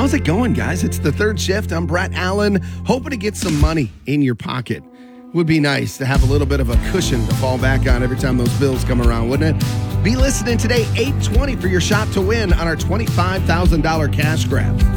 How's it going, guys? It's the third shift. I'm Brett Allen, hoping to get some money in your pocket. Would be nice to have a little bit of a cushion to fall back on every time those bills come around, wouldn't it? Be listening today, 8:20, for your shot to win on our $25,000 cash grab.